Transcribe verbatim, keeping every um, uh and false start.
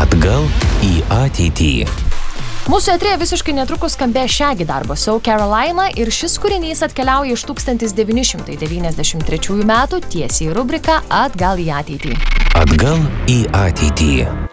Atgal į ateitį. Mūsų eteryje visiškai netrukus skambės Shaggy darbo So Carolina ir šis kūrinys atkeliauja iš tūkstantis devyni šimtai devyniasdešimt trečiųjų metų tiesiai į rubriką Atgal į ateitį. Atgal į ateitį.